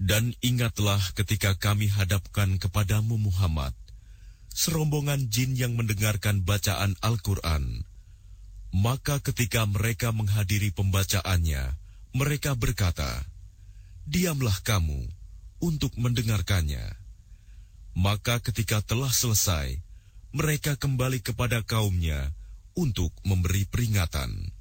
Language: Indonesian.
Dan ingatlah ketika kami hadapkan kepadamu Muhammad serombongan jin yang mendengarkan bacaan Al-Quran. Maka ketika mereka menghadiri pembacaannya, mereka berkata, "Diamlah kamu untuk mendengarkannya." Maka ketika telah selesai, mereka kembali kepada kaumnya untuk memberi peringatan.